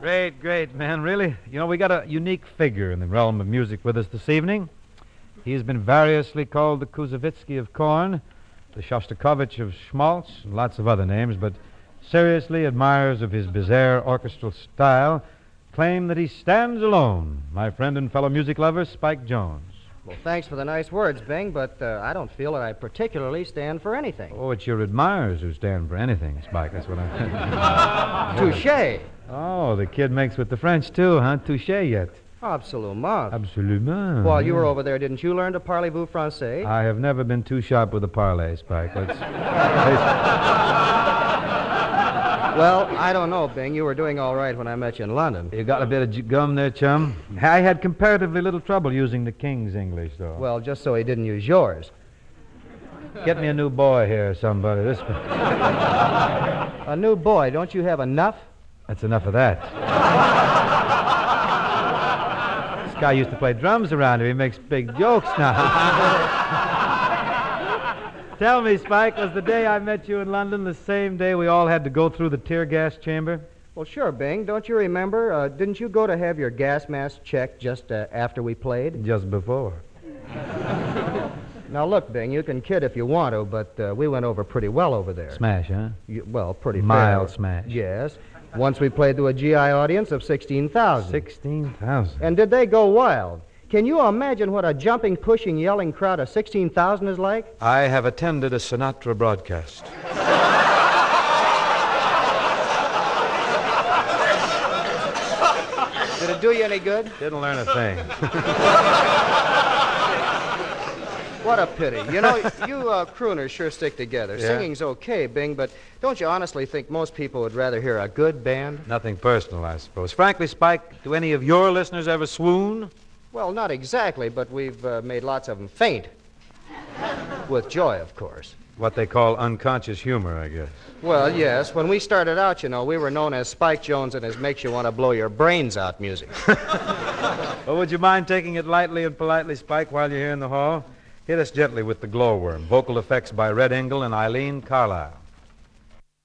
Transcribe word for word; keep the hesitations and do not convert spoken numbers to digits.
Great, great, man, really. You know, we got a unique figure in the realm of music with us this evening. He's been variously called the Kuzovitsky of corn, the Shostakovich of schmaltz, and lots of other names, but seriously admirers of his bizarre orchestral style claim that he stands alone. My friend and fellow music lover, Spike Jones. Well, thanks for the nice words, Bing, but uh, I don't feel that I particularly stand for anything. Oh, it's your admirers who stand for anything, Spike. That's what I'm... Touché. Oh, the kid makes with the French, too, huh? Touché yet. Absolument. Absolument. While you were over there, didn't you learn to parlez-vous français? I have never been too sharp with a parlay, Spike. Let's... Well, I don't know, Bing. You were doing all right when I met you in London. You got a bit of j- gum there, chum? I had comparatively little trouble using the King's English, though. Well, just so he didn't use yours. Get me a new boy here, somebody. This... A new boy. Don't you have enough? That's enough of that. This guy used to play drums around here. He makes big jokes now. Tell me, Spike, was the day I met you in London the same day we all had to go through the tear gas chamber? Well, sure, Bing. Don't you remember? Uh, didn't you go to have your gas mask checked just uh, after we played? Just before. Now, look, Bing, you can kid if you want to, but uh, we went over pretty well over there. Smash, huh? You, well, pretty Mild fair. smash. Yes. Once we played to a G I audience of sixteen thousand. sixteen thousand. And did they go wild? Can you imagine what a jumping, pushing, yelling crowd of sixteen thousand is like? I have attended a Sinatra broadcast. Did it do you any good? Didn't learn a thing. What a pity. You know, you uh, crooners sure stick together. Yeah. Singing's okay, Bing, but don't you honestly think most people would rather hear a good band? Nothing personal, I suppose. Frankly, Spike, do any of your listeners ever swoon? Well, not exactly, but we've uh, made lots of them faint. With joy, of course. What they call unconscious humor, I guess. Well, yes. When we started out, you know, we were known as Spike Jones and his makes you want to blow your brains out music. Well, would you mind taking it lightly and politely, Spike, while you're here in the hall? Hit us gently with the Glowworm. Vocal effects by Red Engel and Eileen Carlisle.